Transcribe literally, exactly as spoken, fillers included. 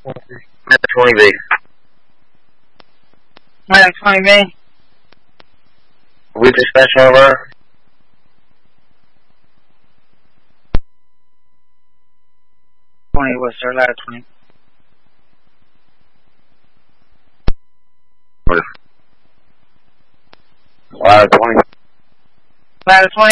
twenty B. Item twenty B. We dispatch over. twenty, what's sir? Ladder twenty. Ladder twenty. Ladder twenty.